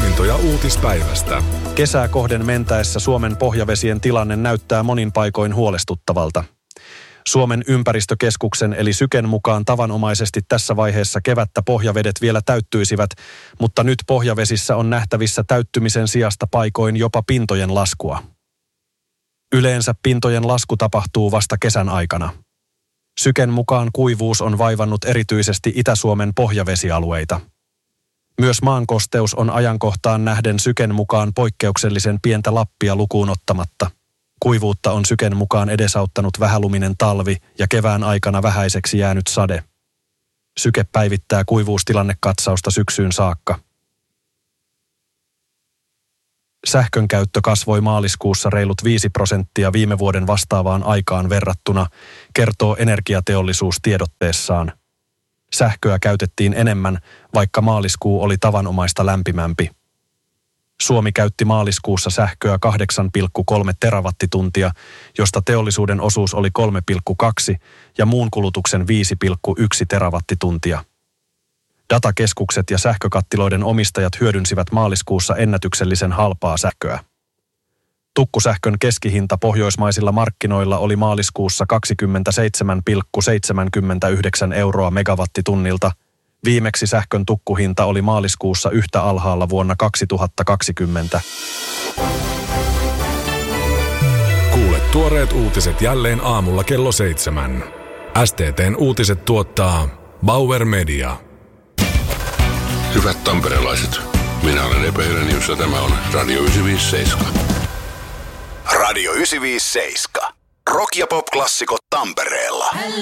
Poimintoja uutispäivästä. Kesää kohden mentäessä Suomen pohjavesien tilanne näyttää monin paikoin huolestuttavalta. Suomen ympäristökeskuksen eli Syken mukaan tavanomaisesti tässä vaiheessa kevättä pohjavedet vielä täyttyisivät, mutta nyt pohjavesissä on nähtävissä täyttymisen sijasta paikoin jopa pintojen laskua. Yleensä pintojen lasku tapahtuu vasta kesän aikana. Syken mukaan kuivuus on vaivannut erityisesti Itä-Suomen pohjavesialueita. Myös maankosteus on ajankohtaan nähden Syken mukaan poikkeuksellisen pientä Lappia lukuun ottamatta. Kuivuutta on Syken mukaan edesauttanut vähäluminen talvi ja kevään aikana vähäiseksi jäänyt sade. Syke päivittää kuivuustilannekatsausta syksyyn saakka. Sähkön käyttö kasvoi maaliskuussa reilut 5% viime vuoden vastaavaan aikaan verrattuna, kertoo energiateollisuus tiedotteessaan. Sähköä käytettiin enemmän, vaikka maaliskuu oli tavanomaista lämpimämpi. Suomi käytti maaliskuussa sähköä 8,3 terawattituntia, josta teollisuuden osuus oli 3,2 ja muun kulutuksen 5,1 terawattituntia. Datakeskukset ja sähkökattiloiden omistajat hyödynsivät maaliskuussa ennätyksellisen halpaa sähköä. Tukkusähkön keskihinta pohjoismaisilla markkinoilla oli maaliskuussa 27,79 euroa megawattitunnilta. Viimeksi sähkön tukkuhinta oli maaliskuussa yhtä alhaalla vuonna 2020. Kuule tuoreet uutiset jälleen aamulla kello 7. STT:n uutiset tuottaa Bauer Media. Hyvät tamperelaiset, minä olen Epe Helenius ja tämä on Radio 957. Radio 957. Rock- ja pop-klassikot Tampereella.